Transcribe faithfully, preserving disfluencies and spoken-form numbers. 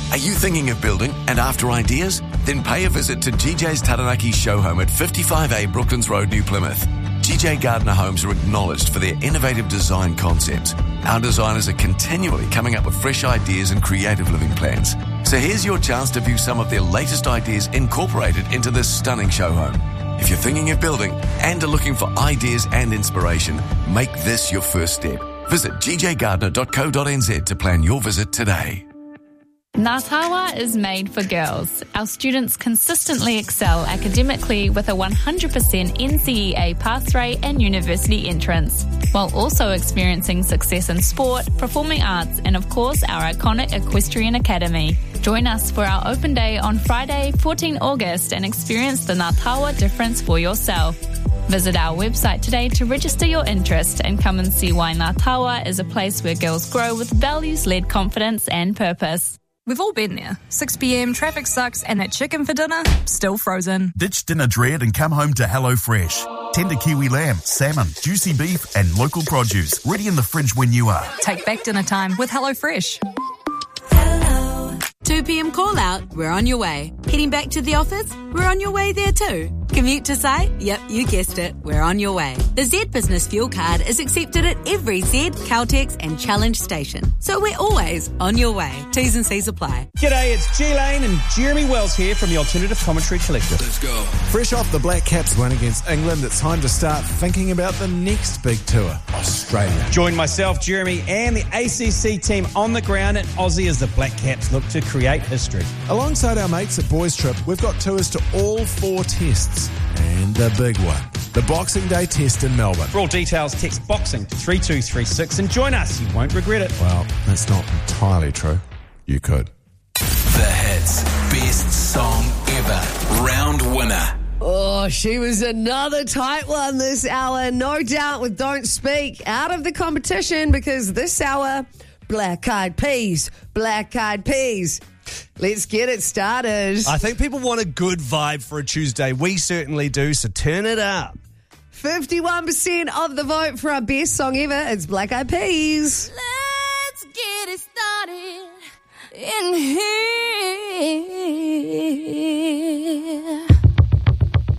Are you thinking of building and after ideas? Then pay a visit to G J's Taranaki show home at fifty-five A Brooklands Road, New Plymouth. G J Gardner Homes are acknowledged for their innovative design concepts. Our designers are continually coming up with fresh ideas and creative living plans. So here's your chance to view some of their latest ideas incorporated into this stunning show home. If you're thinking of building and are looking for ideas and inspiration, make this your first step. Visit g j gardner dot co dot n z to plan your visit today. Ngā Tawa is made for girls. Our students consistently excel academically with a one hundred percent N C E A pass rate and university entrance, while also experiencing success in sport, performing arts, and of course our iconic Equestrian Academy. Join us for our open day on Friday, the fourteenth of August, and experience the Ngā Tawa difference for yourself. Visit our website today to register your interest and come and see why Ngā Tawa is a place where girls grow with values-led confidence and purpose. We've all been there. six p.m, traffic sucks, and that chicken for dinner, still frozen. Ditch dinner dread and come home to HelloFresh. Tender kiwi lamb, salmon, juicy beef, and local produce ready in the fridge when you are. Take back dinner time with HelloFresh. two p.m. call out, we're on your way. Heading back to the office? We're on your way there too. Commute to site? Yep, you guessed it, we're on your way. The Z Business Fuel Card is accepted at every Z, Caltex and Challenge station. So we're always on your way. T's and C's apply. G'day, it's G Lane and Jeremy Wells here from the Alternative Commentary Collective. Let's go. Fresh off the Black Caps win against England, it's time to start thinking about the next big tour, Australia. Join myself, Jeremy, and the A C C team on the ground in Aussie as the Black Caps look to create history. Alongside our mates at Boys Trip, we've got tours to all four tests. And the big one, the Boxing Day test in Melbourne. For all details, text BOXING to three two three six and join us. You won't regret it. Well, that's not entirely true. You could. The Hits Best Song Ever Round Winner. Oh, she was another tight one this hour. No doubt with Don't Speak out of the competition because this hour, Black Eyed Peas, Black Eyed Peas. Let's get it started. I think people want a good vibe for a Tuesday. We certainly do, so turn it up. fifty-one percent of the vote for our best song ever. It's Black Eyed Peas. Let's get it started in here.